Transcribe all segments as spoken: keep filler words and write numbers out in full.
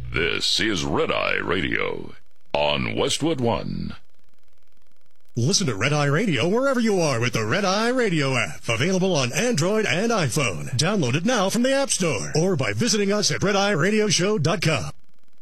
This is Red Eye Radio on Westwood One. Listen to Red Eye Radio wherever you are with the Red Eye Radio app. Available on Android and iPhone. Download it now from the App Store or by visiting us at red eye radio show dot com.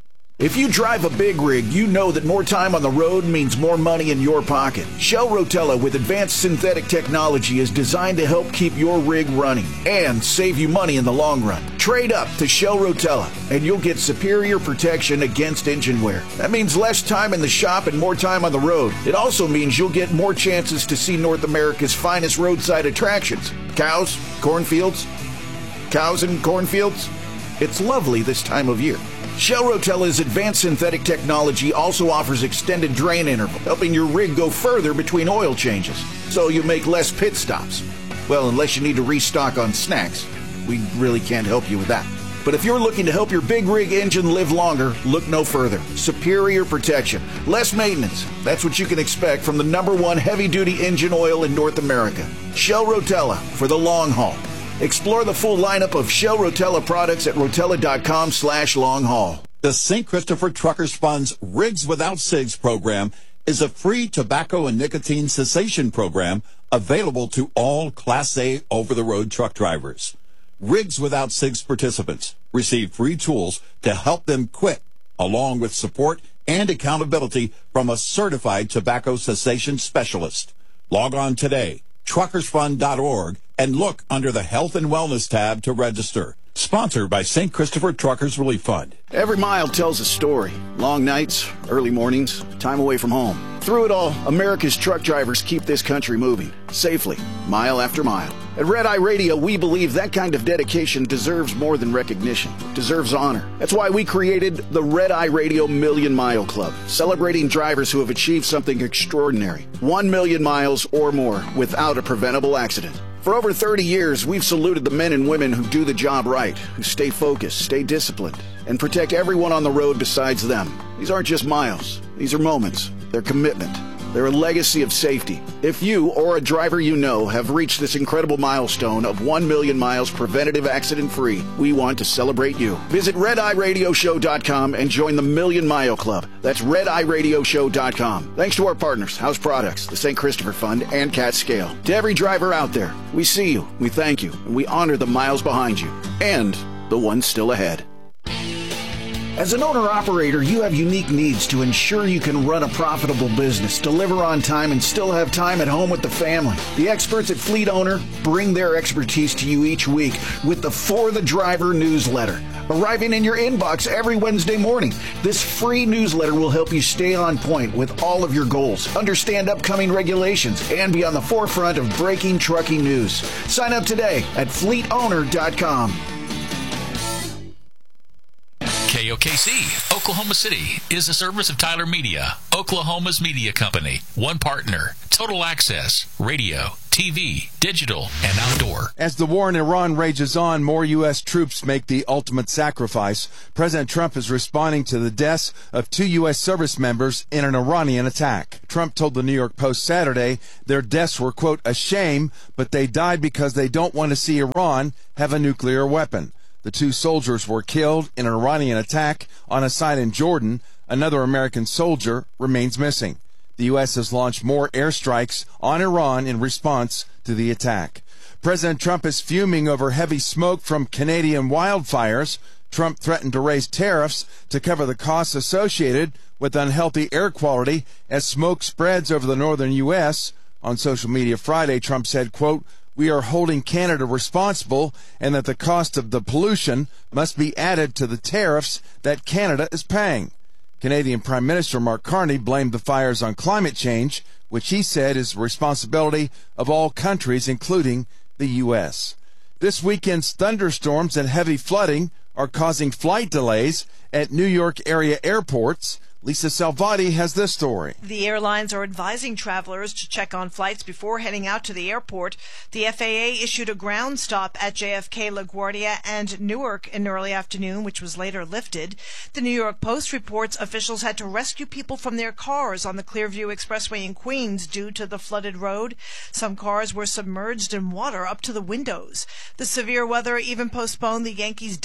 If you drive a big rig, you know that more time on the road means more money in your pocket. Shell Rotella with advanced synthetic technology is designed to help keep your rig running and save you money in the long run. Trade up to Shell Rotella and you'll get superior protection against engine wear. That means less time in the shop and more time on the road. It also means you'll get more chances to see North America's finest roadside attractions. Cows, cornfields, cows and cornfields. It's lovely this time of year. Shell Rotella's advanced synthetic technology also offers extended drain interval, helping your rig go further between oil changes, so you make less pit stops. Well, unless you need to restock on snacks. We really can't help you with that. But if you're looking to help your big rig engine live longer, look no further. Superior protection, less maintenance. That's what you can expect from the number one heavy-duty engine oil in North America. Shell Rotella for the long haul. Explore the full lineup of Shell Rotella products at rotella.com slash long haul. The Saint Christopher Truckers Fund's Rigs Without Cigs program is a free tobacco and nicotine cessation program available to all Class A over-the-road truck drivers. Rigs Without Cigs participants receive free tools to help them quit, along with support and accountability from a certified tobacco cessation specialist. Log on today, truckers fund dot org, and look under the Health and Wellness tab to register. Sponsored by Saint Christopher Truckers Relief Fund. Every mile tells a story. Long nights, early mornings, time away from home. Through it all, America's truck drivers keep this country moving, safely, mile after mile. At Red Eye Radio, we believe that kind of dedication deserves more than recognition, deserves honor. That's why we created the Red Eye Radio Million Mile Club, celebrating drivers who have achieved something extraordinary. One million miles or more without a preventable accident. For over thirty years, we've saluted the men and women who do the job right, who stay focused, stay disciplined, and protect everyone on the road besides them. These aren't just miles. These are moments. They're commitment. They're a legacy of safety. If you or a driver you know have reached this incredible milestone of one million miles preventative accident-free, we want to celebrate you. Visit red eye radio show dot com and join the Million Mile Club. That's red eye radio show dot com. Thanks to our partners, House Products, the Saint Christopher Fund, and Cat Scale. To every driver out there, we see you, we thank you, and we honor the miles behind you, and the ones still ahead. As an owner-operator, you have unique needs to ensure you can run a profitable business, deliver on time, and still have time at home with the family. The experts at Fleet Owner bring their expertise to you each week with the For the Driver newsletter, arriving in your inbox every Wednesday morning. This free newsletter will help you stay on point with all of your goals, understand upcoming regulations, and be on the forefront of breaking trucking news. Sign up today at fleet owner dot com. K O K C, Oklahoma City, is a service of Tyler Media, Oklahoma's media company. One partner, total access, radio, T V, digital, and outdoor. As the war in Iran rages on, more U S troops make the ultimate sacrifice. President Trump is responding to the deaths of two U S service members in an Iranian attack. Trump told the New York Post Saturday their deaths were, quote, a shame, but they died because they don't want to see Iran have a nuclear weapon. The two soldiers were killed in an Iranian attack on a site in Jordan. Another American soldier remains missing. The U S has launched more airstrikes on Iran in response to the attack. President Trump is fuming over heavy smoke from Canadian wildfires. Trump threatened to raise tariffs to cover the costs associated with unhealthy air quality as smoke spreads over the northern U S. On social media Friday, Trump said, quote, we are holding Canada responsible and that the cost of the pollution must be added to the tariffs that Canada is paying. Canadian Prime Minister Mark Carney blamed the fires on climate change, which he said is the responsibility of all countries, including the U S. This weekend's thunderstorms and heavy flooding are causing flight delays at New York area airports. Lisa Salvati has this story. The airlines are advising travelers to check on flights before heading out to the airport. The F A A issued a ground stop at J F K, LaGuardia, and Newark in early afternoon, which was later lifted. The New York Post reports officials had to rescue people from their cars on the Clearview Expressway in Queens due to the flooded road. Some cars were submerged in water up to the windows. The severe weather even postponed the Yankees-Dodgers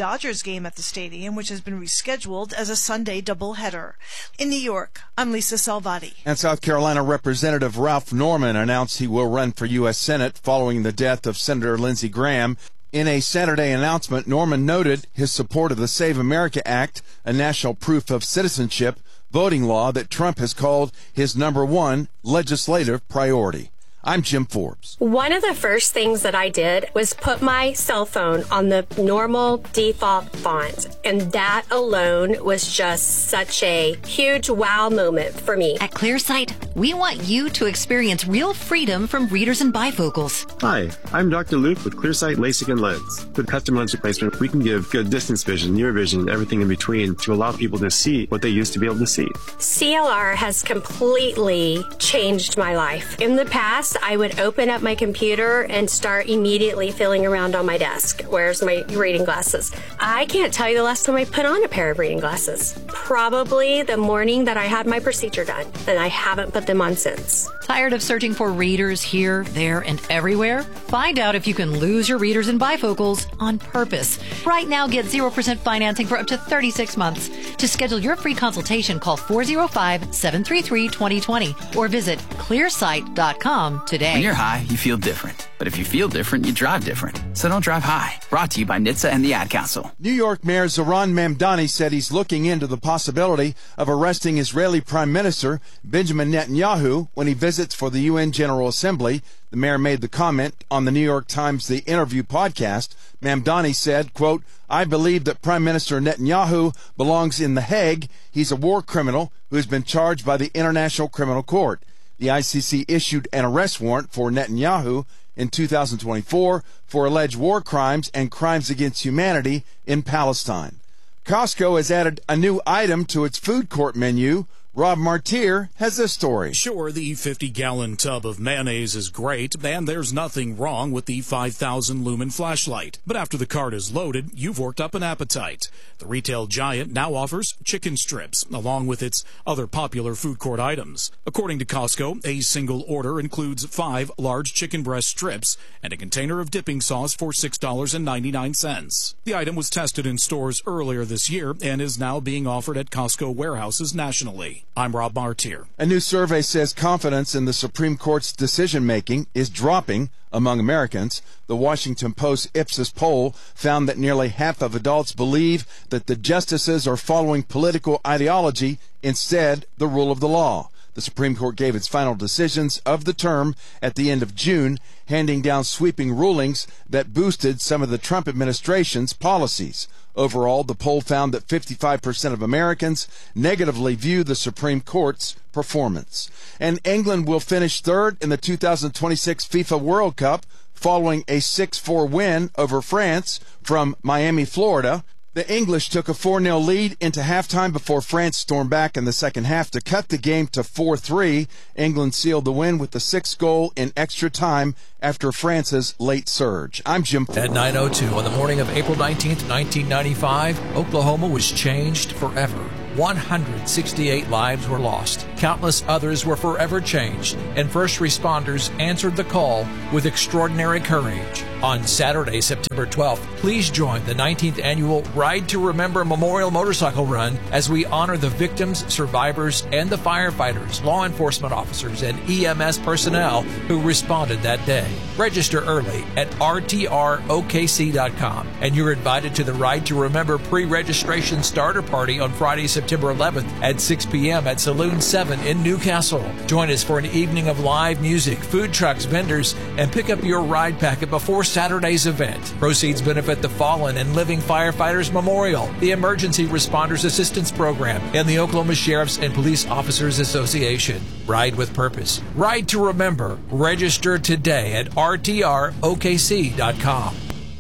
game at the stadium, which has been rescheduled as a Sunday doubleheader. In New York, I'm Lisa Salvati. And South Carolina Representative Ralph Norman announced he will run for U S Senate following the death of Senator Lindsey Graham. In a Saturday announcement, Norman noted his support of the Save America Act, a national proof of citizenship voting law that Trump has called his number one legislative priority. I'm Jim Forbes. One of the first things that I did was put my cell phone on the normal default font, and that alone was just such a huge wow moment for me. At ClearSight, we want you to experience real freedom from readers and bifocals. Hi, I'm Doctor Luke with ClearSight LASIK and Lens. With custom lens replacement, we can give good distance vision, near vision, everything in between to allow people to see what they used to be able to see. C L R has completely changed my life. In the past, I would open up my computer and start immediately feeling around on my desk. Where's my reading glasses? I can't tell you the last time I put on a pair of reading glasses. Probably the morning that I had my procedure done, and I haven't put them on since. Tired of searching for readers here, there, and everywhere? Find out if you can lose your readers and bifocals on purpose. Right now, get zero percent financing for up to thirty-six months. To schedule your free consultation, call four oh five, seven three three, two oh two oh or visit clear sight dot com today. When you're high, you feel different. But if you feel different, you drive different. So don't drive high. Brought to you by N H T S A and the Ad Council. New York Mayor Zohran Mamdani said he's looking into the possibility of arresting Israeli Prime Minister Benjamin Netanyahu when he visits for the U N General Assembly. The mayor made the comment on the New York Times The Interview podcast. Mamdani said, quote, I believe that Prime Minister Netanyahu belongs in The Hague. He's a war criminal who has been charged by the International Criminal Court. The I C C issued an arrest warrant for Netanyahu in two thousand twenty-four for alleged war crimes and crimes against humanity in Palestine. Costco has added a new item to its food court menu. Rob Martier has this story. Sure, the fifty-gallon tub of mayonnaise is great, and there's nothing wrong with the five thousand lumen flashlight. But after the cart is loaded, you've worked up an appetite. The retail giant now offers chicken strips, along with its other popular food court items. According to Costco, a single order includes five large chicken breast strips and a container of dipping sauce for six dollars and ninety-nine cents. The item was tested in stores earlier this year and is now being offered at Costco warehouses nationally. I'm Rob Martier. A new survey says confidence in the Supreme Court's decision-making is dropping among Americans. The Washington Post Ipsos poll found that nearly half of adults believe that the justices are following political ideology instead the rule of the law. The Supreme Court gave its final decisions of the term at the end of June, handing down sweeping rulings that boosted some of the Trump administration's policies. Overall, the poll found that fifty-five percent of Americans negatively view the Supreme Court's performance. And England will finish third in the two thousand twenty-six FIFA World Cup following a six four win over France from Miami, Florida. The English took a four nil lead into halftime before France stormed back in the second half to cut the game to four three. England sealed the win with the sixth goal in extra time after France's late surge. I'm Jim Ford. At nine oh two on the morning of April nineteenth, nineteen ninety-five, Oklahoma was changed forever. one hundred sixty-eight lives were lost. Countless others were forever changed, and first responders answered the call with extraordinary courage. On Saturday, September twelfth, please join the nineteenth annual Ride to Remember Memorial Motorcycle Run as we honor the victims, survivors, and the firefighters, law enforcement officers, and E M S personnel who responded that day. Register early at R T R O K C dot com, and you're invited to the Ride to Remember pre-registration starter party on Friday, September eleventh at six p.m. at Saloon seven in Newcastle. Join us for an evening of live music, food trucks, vendors, and pick up your ride packet before Saturday's event. Proceeds benefit the Fallen and Living Firefighters Memorial, the Emergency Responders Assistance Program, and the Oklahoma Sheriffs and Police Officers Association. Ride with purpose. Ride to Remember. Register today at R T R O K C dot com.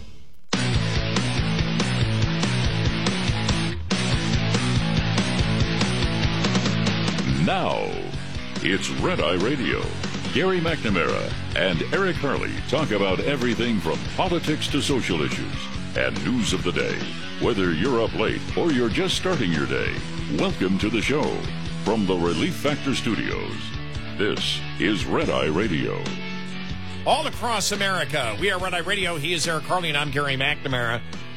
Now, it's Red Eye Radio. Gary McNamara and Eric Harley talk about everything from politics to social issues and news of the day. Whether you're up late or you're just starting your day, welcome to the show. From the Relief Factor Studios, this is Red Eye Radio. All across America, we are Red Eye Radio. He is Eric Harley, and I'm Gary McNamara.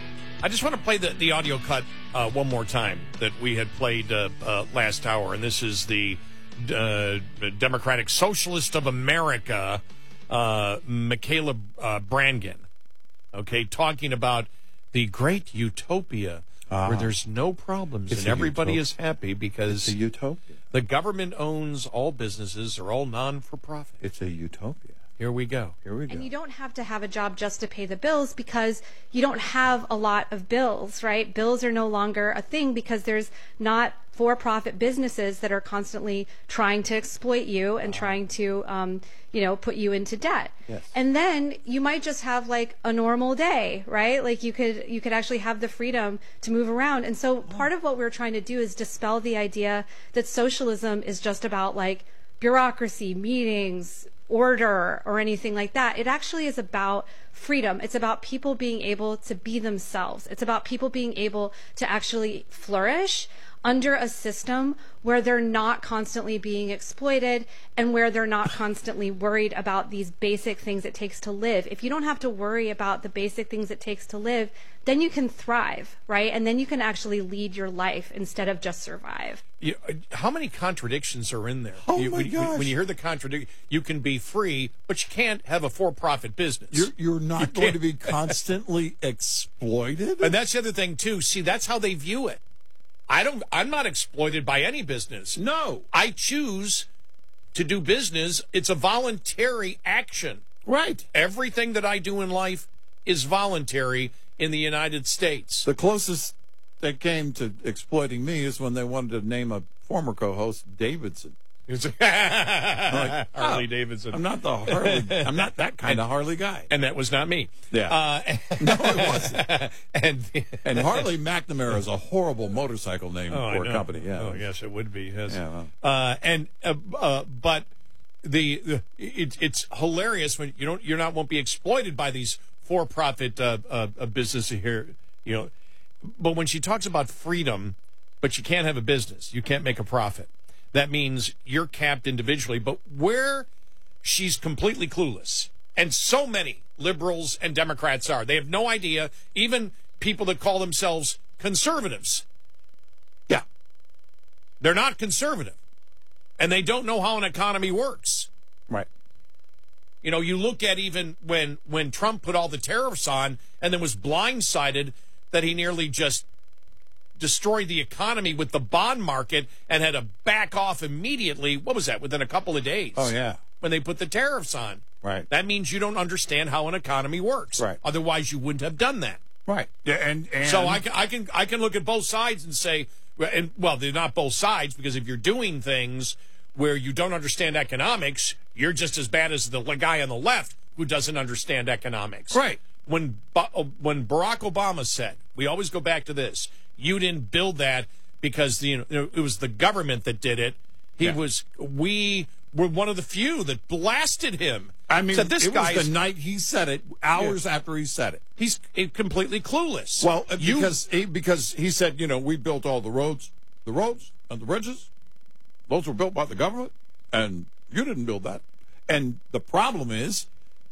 I just want to play the, the audio cut uh, one more time that we had played uh, uh, last hour, and this is the uh, Democratic Socialist of America, uh, Michaela uh, Brangen, okay, talking about the great utopia uh-huh. where there's no problems it's and everybody utopia. is happy because it's a utopia. The government owns all businesses, are all non-for-profit. It's a utopia. Here we go. Here we go. And you don't have to have a job just to pay the bills because you don't have a lot of bills, right? Bills are no longer a thing because there's not for-profit businesses that are constantly trying to exploit you and uh-huh. trying to, um, you know, put you into debt. Yes. And then you might just have like a normal day, right? Like you could you could actually have the freedom to move around. And so part of what we're trying to do is dispel the idea that socialism is just about like bureaucracy, meetings, order, or anything like that. It actually is about freedom. It's about people being able to be themselves. It's about people being able to actually flourish under a system where they're not constantly being exploited and where they're not constantly worried about these basic things it takes to live. If you don't have to worry about the basic things it takes to live, then you can thrive, right? And then you can actually lead your life instead of just survive. You, how many contradictions are in there? Oh you, my when, gosh. when you hear the contradiction, you can be free, but you can't have a for-profit business. You're, you're not you going to be constantly exploited? And that's the other thing, too. See, that's how they view it. I don't, I'm not exploited by any business. No. I choose to do business. It's a voluntary action. Right. Everything that I do in life is voluntary in the United States. The closest that came to exploiting me is when they wanted to name a former co-host Davidson. like, Harley oh, Davidson. I'm not the Harley. I'm not that kind and, of Harley guy. And that was not me. Yeah. Uh, no, it wasn't. and and Harley McNamara is a horrible motorcycle name oh, for a company. Yeah. Oh yes, it would be. Yes. Yeah, well. uh, and uh, uh, but the, the it, it's hilarious when you don't you're not won't be exploited by these for-profit uh, uh, businesses here. You know, but when she talks about freedom, but you can't have a business, you can't make a profit. That means you're capped individually. But where she's completely clueless, and so many liberals and Democrats are, they have no idea, even people that call themselves conservatives. Yeah. They're not conservative. And they don't know how an economy works. Right. You know, you look at even when, when Trump put all the tariffs on and then was blindsided that he nearly just destroyed the economy with the bond market and had to back off immediately. What was that? Within a couple of days. Oh, yeah. When they put the tariffs on. Right. That means you don't understand how an economy works. Right. Otherwise, you wouldn't have done that. Right. Yeah. And, and so I can, I can I can look at both sides and say, and well, they're not both sides, because if you're doing things where you don't understand economics, you're just as bad as the guy on the left who doesn't understand economics. Right. When when Barack Obama said, we always go back to this, you didn't build that because the, you know, it was the government that did it. He yeah. was, we were one of the few that blasted him. I mean, said, this it guy was is, the night he said it, hours yeah. after he said it. He's completely clueless. Well, you, because he, because he said, you know, we built all the roads, the roads and the bridges. Those were built by the government, and you didn't build that. And the problem is,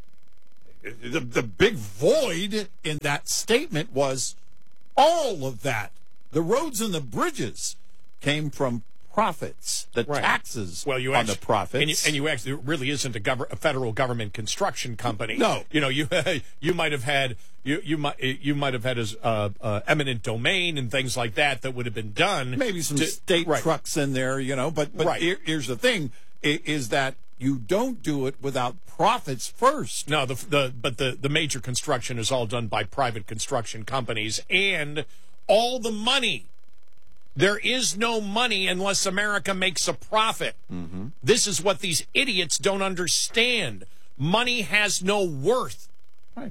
the, the big void in that statement was all of that. The roads and the bridges came from profits, the right. taxes well, you on actually, the profits. And you, and you actually, it really isn't a, gov- a federal government construction company. No. You know, you you might have had, you you might you might have had as uh, uh, eminent domain and things like that that would have been done. Maybe some to, state right. trucks in there, you know, but, but right. here, here's the thing, is that you don't do it without profits first. No, the the but the, the major construction is all done by private construction companies, and all the money. There is no money unless America makes a profit. Mm-hmm. This is what these idiots don't understand. Money has no worth. Right.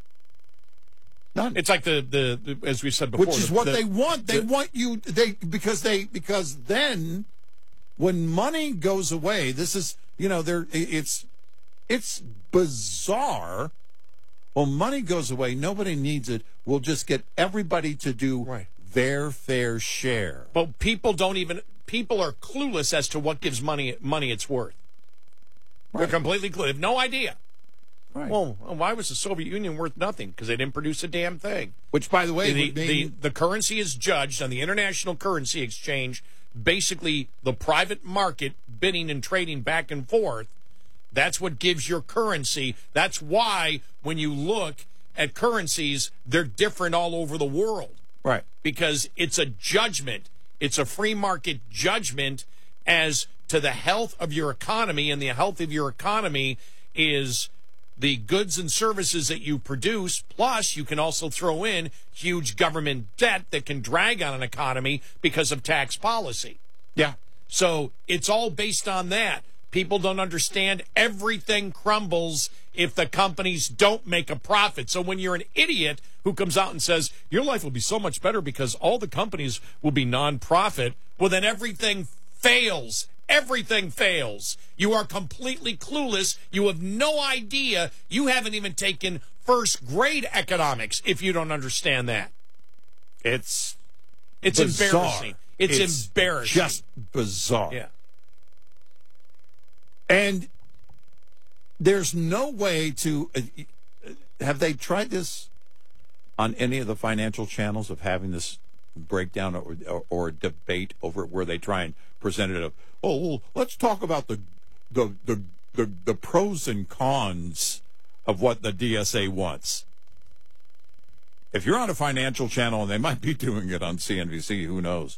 None. It's like the, the, the as we said before, which is the, what the, they want. They the, want you. They because they because then when money goes away, this is you know there it's it's bizarre. When money goes away, nobody needs it. We'll just get everybody to do right. their fair share. But people don't even people are clueless as to what gives money money its worth. Right. They're completely clueless. They have no idea. Right. Well, why was the Soviet Union worth nothing? Because they didn't produce a damn thing. Which, by the way, the, would mean... the, the currency is judged on the International Currency Exchange, basically the private market bidding and trading back and forth. That's what gives your currency. That's why when you look at currencies, they're different all over the world. Right. Because it's a judgment. It's a free market judgment as to the health of your economy, and the health of your economy is the goods and services that you produce, plus you can also throw in huge government debt that can drag on an economy because of tax policy. Yeah. So it's all based on that. People don't understand everything crumbles if the companies don't make a profit. So when you're an idiot who comes out and says, your life will be so much better because all the companies will be non-profit, well, then everything fails. Everything fails. You are completely clueless. You have no idea. You haven't even taken first grade economics if you don't understand that. It's It's bizarre. embarrassing. It's, it's embarrassing. Just bizarre. Yeah. And there's no way to uh, have they tried this on any of the financial channels of having this breakdown or, or, or debate over it where they try and present it of, oh, well, let's talk about the the, the the the pros and cons of what the D S A wants. If you're on a financial channel, and they might be doing it on C N B C, who knows?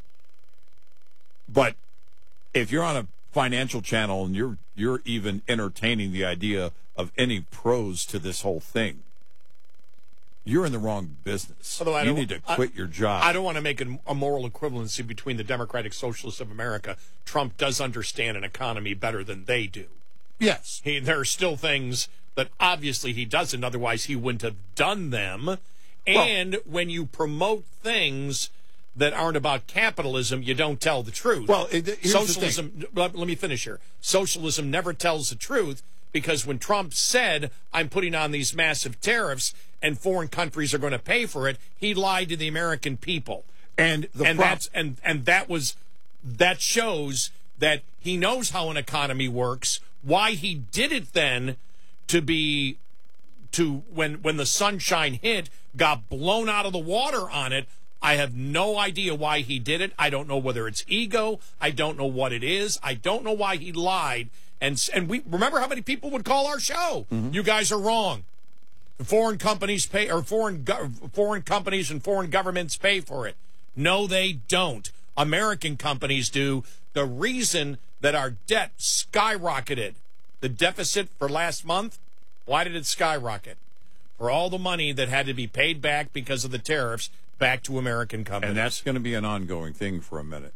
But if you're on a financial channel and you're you're even entertaining the idea of any pros to this whole thing, you're in the wrong business. Although I you don't- need to quit I- your job. I don't want to make a, a moral equivalency between the Democratic Socialists of America. Trump does understand an economy better than they do. Yes. He, there are still things that obviously he doesn't, otherwise he wouldn't have done them. And when you promote things that aren't about capitalism, you don't tell the truth. Well, it, here's Socialism, the thing. let, let me finish here. Socialism never tells the truth, because when Trump said, I'm putting on these massive tariffs and foreign countries are going to pay for it, he lied to the American people. And the and prob- that's and and that was that shows that he knows how an economy works. Why he did it then to be to when when the sunshine hit, got blown out of the water on it. I have no idea why he did it. I don't know whether it's ego. I don't know what it is. I don't know why he lied. And and we remember how many people would call our show. Mm-hmm. You guys are wrong. Foreign companies pay, or foreign go, foreign companies and foreign governments pay for it. No, they don't. American companies do. The reason that our debt skyrocketed, the deficit for last month, why did it skyrocket? For all the money that had to be paid back because of the tariffs back to American companies. And that's going to be an ongoing thing for a minute.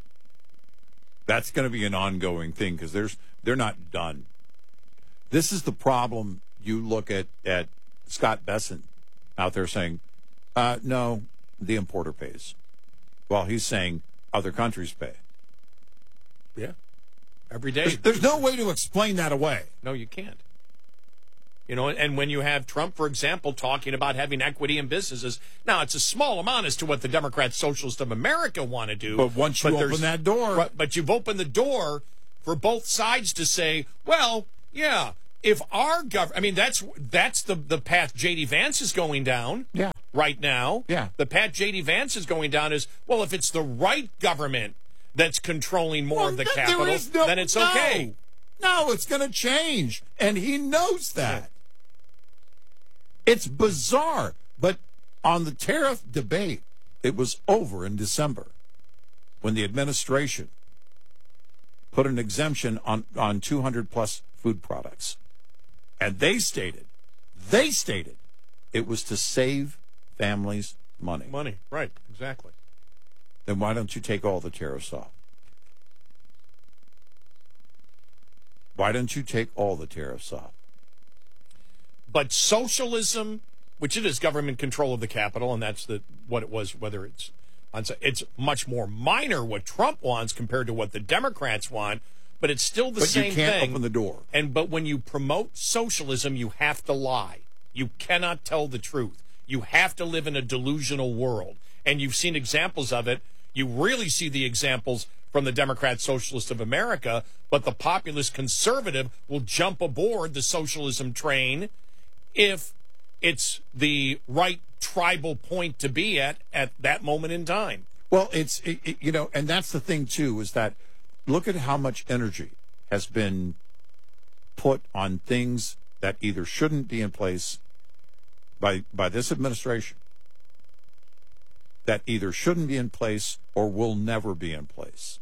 That's going to be an ongoing thing because there's they're not done. This is the problem. You look at, at Scott Bessent out there saying, uh, no, the importer pays. Well, he's saying other countries pay. Yeah. Every day. There's, there's no way to explain that away. No, you can't. You know, and when you have Trump, for example, talking about having equity in businesses, now it's a small amount as to what the Democrat Socialists of America want to do. But once you there's- open that door. Right, but you've opened the door for both sides to say, well, yeah, if our government, I mean, that's that's the, the path J D Vance is going down Yeah. right now. Yeah. The path J D Vance is going down is, well, if it's the right government that's controlling more Well, of the th- there capital, is no- then it's no. okay. No, it's going to change. And he knows that. It's bizarre. But on the tariff debate, it was over in December when the administration put an exemption on, on two hundred plus food products. And they stated, they stated it was to save families money. Money, right, exactly. Then why don't you take all the tariffs off? Why don't you take all the tariffs off? But socialism, which it is government control of the capital, and that's the what it was, whether it's on, it's much more minor what Trump wants compared to what the Democrats want, but it's still the But same you can't thing. open the door. And but when you promote socialism, you have to lie. You cannot tell the truth. You have to live in a delusional world. And you've seen examples of it. You really see the examples from the Democrat Socialists of America, but the populist conservative will jump aboard the socialism train if it's the right tribal point to be at at that moment in time. Well, it's, it, it, you know, and that's the thing, too, is that look at how much energy has been put on things that either shouldn't be in place by by this administration, that either shouldn't be in place or will never be in place.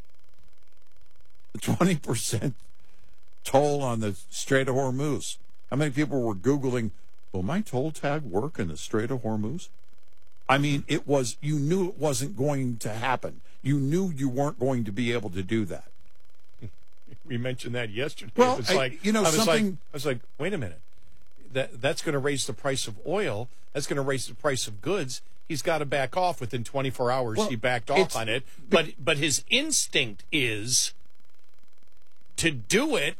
The twenty percent toll on the Strait of Hormuz. How many people were Googling, will my toll tag work in the Strait of Hormuz? I mean, it was, you knew it wasn't going to happen. You knew you weren't going to be able to do that. We mentioned that yesterday. Well, it's I, like, you know, I was something. Like, I was like, wait a minute. That that's going to raise the price of oil. That's going to raise the price of goods. He's got to back off within twenty-four hours. Well, he backed off on it. But but his instinct is to do it,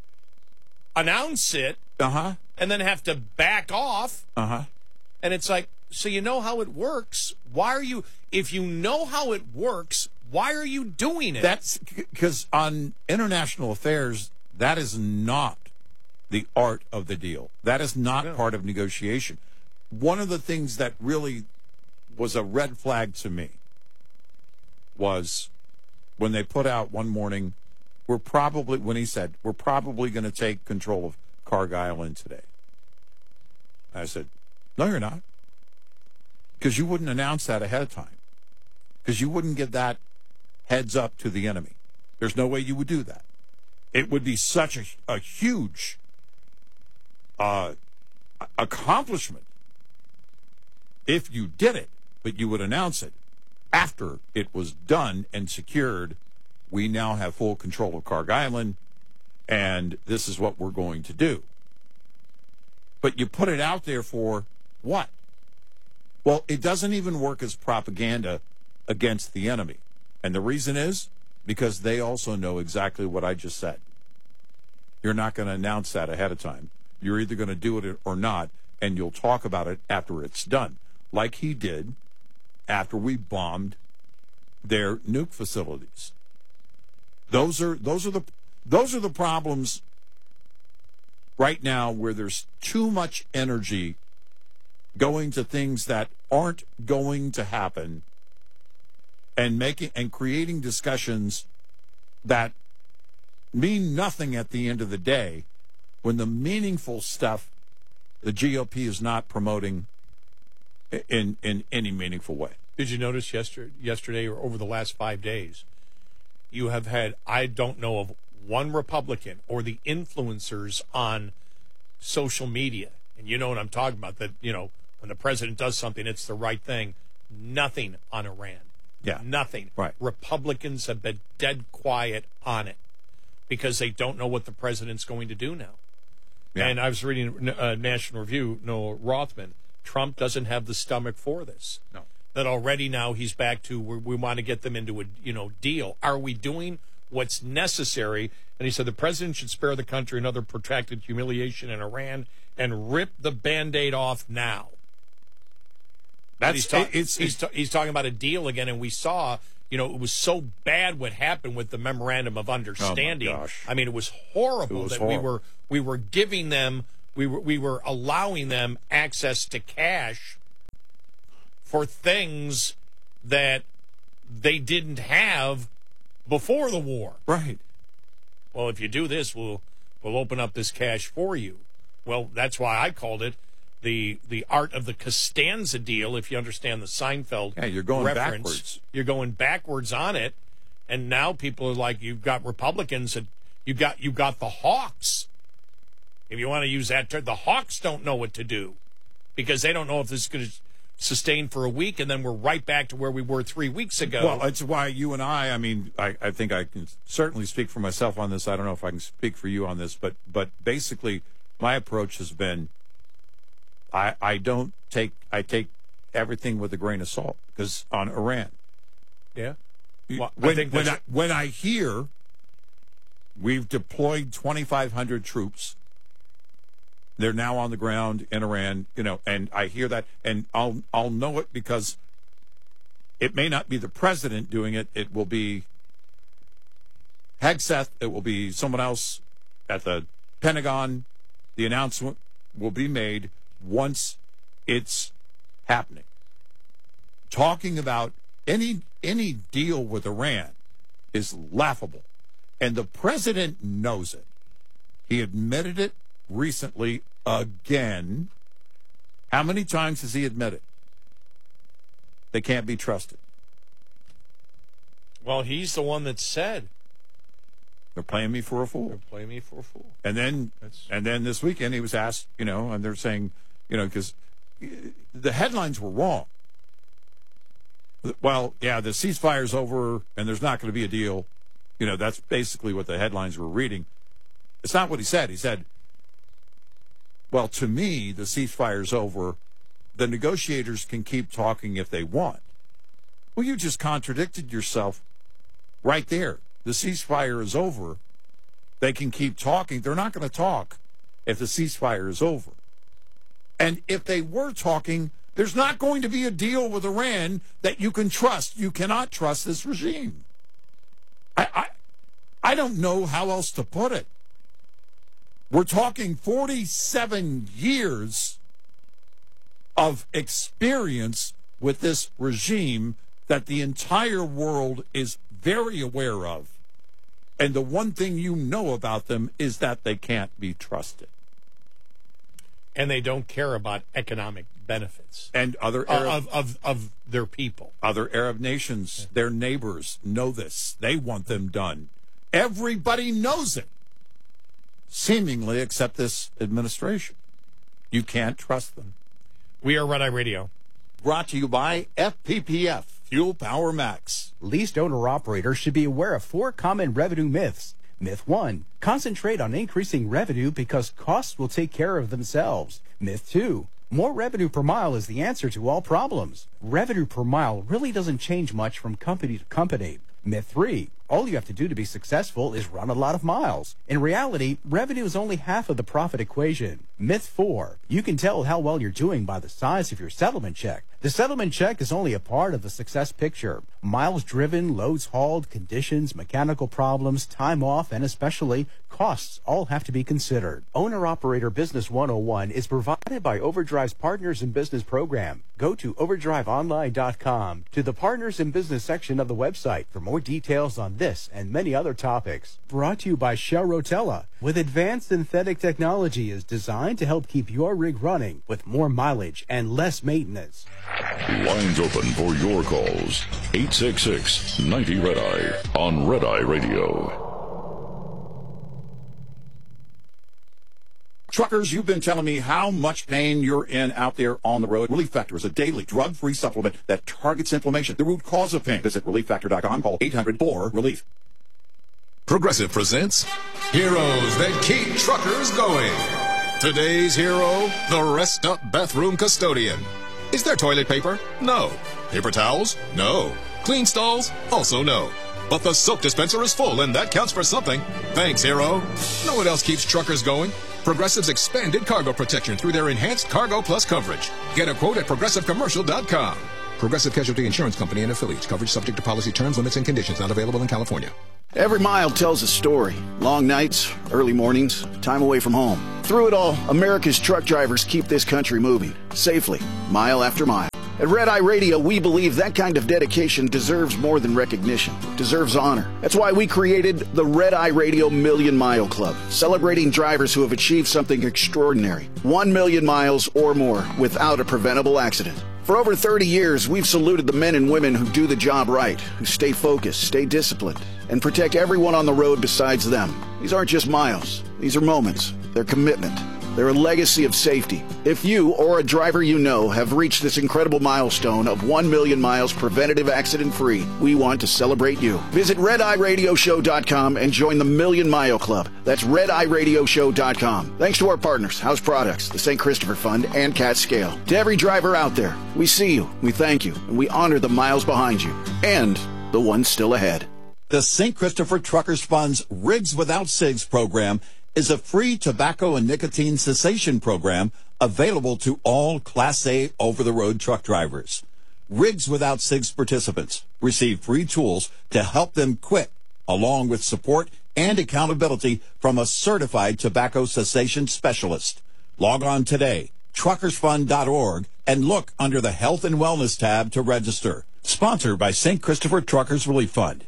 announce it, uh-huh, and then have to back off. Uh-huh. And it's like, so you know how it works. Why are you, if you know how it works, why are you doing it? That's because on international affairs, that is not the art of the deal. That is not No. part of negotiation. One of the things that really was a red flag to me was when they put out one morning, we're probably, when he said, we're probably going to take control of Carg Island today. I said, no, you're not. Because you wouldn't announce that ahead of time. Because you wouldn't get that heads up to the enemy. There's no way you would do that. It would be such a, a huge uh, accomplishment if you did it, but you would announce it after it was done and secured. We now have full control of Carg Island, and this is what we're going to do. But you put it out there for what? Well, it doesn't even work as propaganda against the enemy. And the reason is because they also know exactly what I just said. You're not going to announce that ahead of time. You're either going to do it or not, and you'll talk about it after it's done, like he did after we bombed their nuke facilities. Those are those are the those are the problems right now where there's too much energy going to things that aren't going to happen, and making and creating discussions that mean nothing at the end of the day, when the meaningful stuff the G O P is not promoting in in any meaningful way. Did you notice yesterday, yesterday or over the last five days, you have had, I don't know of one Republican or the influencers on social media, and you know what I'm talking about, that, you know, when the president does something, it's the right thing. Nothing on Iran. Yeah. Nothing. Right. Republicans have been dead quiet on it because they don't know what the president's going to do now. Yeah. And I was reading uh, National Review, Noah Rothman. Trump doesn't have the stomach for this. No. That already now he's back to, we, we want to get them into a, you know, deal. Are we doing what's necessary? And he said the president should spare the country another protracted humiliation in Iran and rip the Band-Aid off now. That's he's, ta- it's, he's, ta- he's talking about a deal again, and we saw, you know, it was so bad what happened with the memorandum of understanding. Oh my gosh. I mean, it was horrible It was that horrible. we were we were giving them, we were we were allowing them access to cash for things that they didn't have before the war. Right. Well, if you do this, we'll we'll open up this cash for you. Well, that's why I called it the the art of the Costanza deal. If you understand the Seinfeld, Yeah, you're going reference, backwards. You're going backwards on it, and now people are like, you've got Republicans that you got you got the hawks. If you want to use that term, the hawks don't know what to do because they don't know if this is going to sustain for a week, and then we're right back to where we were three weeks ago. Well, it's why you and I, I mean, I, I think I can certainly speak for myself on this. I don't know if I can speak for you on this, but but basically my approach has been I, I don't take, I take everything with a grain of salt because on Iran. Yeah. Well, I when, think when, I, that's- when I hear we've deployed twenty-five hundred troops, they're now on the ground in Iran, you know, and I hear that, and I'll I'll know it because it may not be the president doing it. It will be Hegseth. It will be someone else at the Pentagon. The announcement will be made once it's happening. Talking about any any deal with Iran is laughable, and the president knows it. He admitted it recently again. How many times has he admitted they can't be trusted? Well, he's the one that said they're playing me for a fool. They're playing me for a fool. And then, That's... and then this weekend he was asked, you know, and they're saying, you know, because the headlines were wrong. Well, yeah, the ceasefire's over and there's not going to be a deal. You know, that's basically what the headlines were reading. It's not what he said. He said, well, to me, the ceasefire's over. The negotiators can keep talking if they want. Well, you just contradicted yourself right there. The ceasefire is over. They can keep talking. They're not going to talk if the ceasefire is over. And if they were talking, there's not going to be a deal with Iran that you can trust. You cannot trust this regime. I, I, I don't know how else to put it. We're talking forty-seven years of experience with this regime that the entire world is very aware of. And the one thing you know about them is that they can't be trusted. And they don't care about economic benefits. And other Arab, of, of, of their people. Other Arab nations, yeah. Their neighbors know this. They want them done. Everybody knows it. Seemingly, except this administration. You can't trust them. We are Red Eye Radio. Brought to you by F P P F, Fuel Power Max. Leased owner-operators should be aware of four common revenue myths. Myth one, concentrate on increasing revenue because costs will take care of themselves. Myth two, more revenue per mile is the answer to all problems. Revenue per mile really doesn't change much from company to company. Myth three, all you have to do to be successful is run a lot of miles. In reality, revenue is only half of the profit equation. Myth four, you can tell how well you're doing by the size of your settlement check. The settlement check is only a part of the success picture. Miles driven, loads hauled, conditions, mechanical problems, time off, and especially costs all have to be considered. Owner-Operator Business one oh one is provided by Overdrive's Partners in Business program. Go to overdrive online dot com to the Partners in Business section of the website for more details on this and many other topics. Brought to you by Shell Rotella, with advanced synthetic technology is designed to help keep your rig running with more mileage and less maintenance. Lines open for your calls. eight six six, ninety, Red Eye on Red Eye Radio. Truckers, you've been telling me how much pain you're in out there on the road. Relief Factor is a daily drug-free supplement that targets inflammation, the root cause of pain. Visit relief factor dot com. Call eight hundred four relief. Progressive presents Heroes That Keep Truckers Going. Today's hero, the Rest-Up Bathroom Custodian. Is there toilet paper? No. Paper towels? No. Clean stalls? Also no. But the soap dispenser is full, and that counts for something. Thanks, hero. Know what else keeps truckers going? Progressive's expanded cargo protection through their enhanced Cargo Plus coverage. Get a quote at progressive commercial dot com. Progressive Casualty Insurance Company and affiliates. Coverage subject to policy terms, limits, and conditions. Not available in California. Every mile tells a story. Long nights, early mornings, time away from home. Through it all, America's truck drivers keep this country moving, safely, mile after mile. At Red Eye Radio, we believe that kind of dedication deserves more than recognition, deserves honor. That's why we created the Red Eye Radio Million Mile Club, celebrating drivers who have achieved something extraordinary. One million miles or more without a preventable accident. For over thirty years, we've saluted the men and women who do the job right, who stay focused, stay disciplined, and protect everyone on the road besides them. These aren't just miles. These are moments. They're commitment. They're a legacy of safety. If you or a driver you know have reached this incredible milestone of one million miles preventative accident-free, we want to celebrate you. Visit red eye radio show dot com and join the Million Mile Club. That's red eye radio show dot com. Thanks to our partners, House Products, the Saint Christopher Fund, and Cat Scale. To every driver out there, we see you, we thank you, and we honor the miles behind you, and the ones still ahead. The Saint Christopher Truckers Fund's Rigs Without Cigs program is a free tobacco and nicotine cessation program available to all Class A over-the-road truck drivers. Rigs Without Cigs participants receive free tools to help them quit, along with support and accountability from a certified tobacco cessation specialist. Log on today, truckers fund dot org, and look under the Health and Wellness tab to register. Sponsored by Saint Christopher Truckers Relief Fund.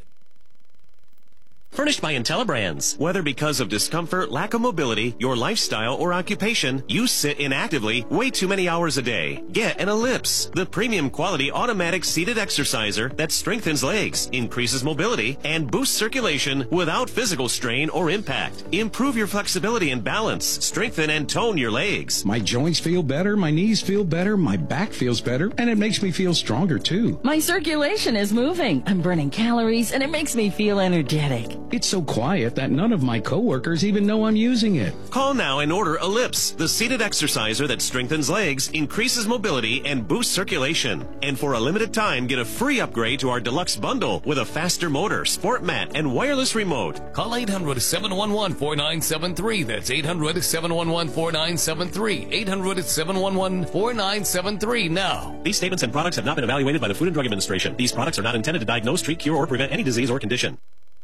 Furnished by IntelliBrands. Whether because of discomfort, lack of mobility, your lifestyle, or occupation, you sit inactively way too many hours a day. Get an Ellipse, the premium quality automatic seated exerciser that strengthens legs, increases mobility, and boosts circulation without physical strain or impact. Improve your flexibility and balance, strengthen and tone your legs. My joints feel better, my knees feel better, my back feels better, and it makes me feel stronger too. My circulation is moving. I'm burning calories, and it makes me feel energetic. It's so quiet that none of my coworkers even know I'm using it. Call now and order Ellipse, the seated exerciser that strengthens legs, increases mobility, and boosts circulation. And for a limited time, get a free upgrade to our deluxe bundle with a faster motor, sport mat, and wireless remote. Call eight hundred, seven one one, four nine seven three. That's eight hundred, seven one one, four nine seven three. eight hundred, seven one one, four nine seven three now. These statements and products have not been evaluated by the Food and Drug Administration. These products are not intended to diagnose, treat, cure, or prevent any disease or condition.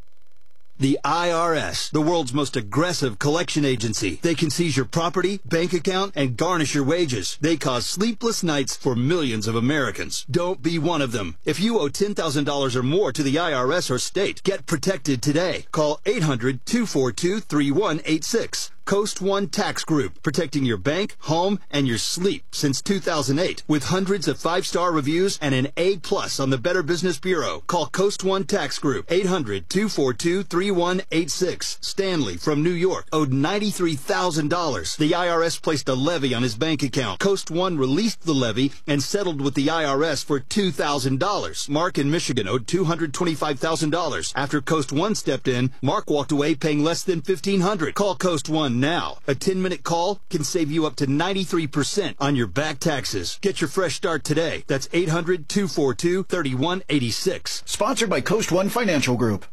The I R S, the world's most aggressive collection agency. They can seize your property, bank account, and garnish your wages. They cause sleepless nights for millions of Americans. Don't be one of them. If you owe ten thousand dollars or more to the I R S or state, get protected today. Call eight hundred, two four two, three one eight six. Coast One Tax Group, protecting your bank, home, and your sleep since two thousand eight. With hundreds of five-star reviews and an A plus on the Better Business Bureau. Call Coast One Tax Group, eight hundred, two four two, three one eight six. Stanley from New York owed ninety-three thousand dollars. The I R S placed a levy on his bank account. Coast One released the levy and settled with the I R S for two thousand dollars. Mark in Michigan owed two hundred twenty-five thousand dollars. After Coast One stepped in, Mark walked away paying less than fifteen hundred dollars. Call Coast One now. A ten-minute call can save you up to ninety-three percent on your back taxes. Get your fresh start today. That's eight hundred, two four two, three one eight six. Sponsored by Coast One Financial Group.